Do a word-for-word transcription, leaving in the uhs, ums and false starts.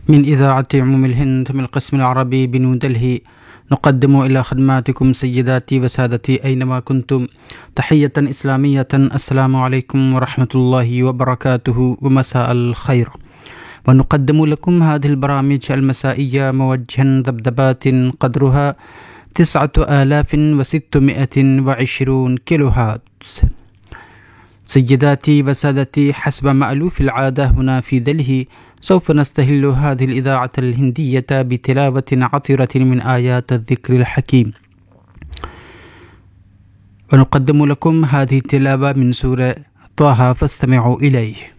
من إذاعة عموم الهند من القسم العربي بنيو دلهي، نقدم إلى خدماتكم سيداتي وسادتي أينما كنتم تحية إسلامية. السلام عليكم ورحمة الله وبركاته ومساء الخير. ونقدم لكم هذه البرامج المسائية موجها ذبذبات قدرها تسعة آلاف وستمائة وعشرون كيلو هرتز. سيداتي وسادتي، حسب مألوف العادة هنا في دلهي سوف نستهل هذه الإذاعة الهندية بتلاوة عطرة من آيات الذكر الحكيم، ونقدم لكم هذه التلاوة من سورة طه، فاستمعوا إليه.